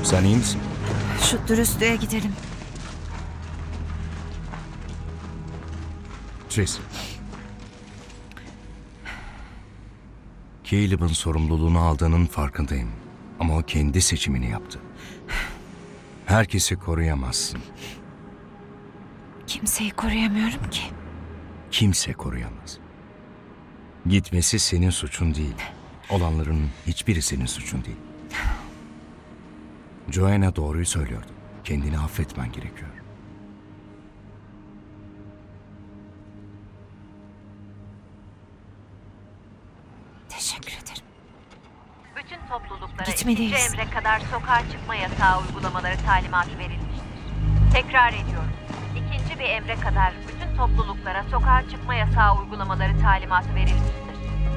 Sen iyi misin? Şu dürüstlüğe gidelim. Tris. Caleb'ın sorumluluğunu aldığının farkındayım. Ama o kendi seçimini yaptı. Herkesi koruyamazsın. Kimseyi koruyamıyorum ki. Kimse koruyamaz. Gitmesi senin suçun değil. Olanların hiçbiri senin suçun değil. Joanna doğruyu söylüyordu. Kendini affetmen gerekiyor. Teşekkür ederim. Bütün topluluklara Gitmeliyiz. 2. emre kadar sokağa çıkma yasağı uygulamaları talimatı verilmiştir. Tekrar ediyorum. 2. bir emre kadar bütün topluluklara sokağa çıkma yasağı uygulamaları talimatı verilmiştir.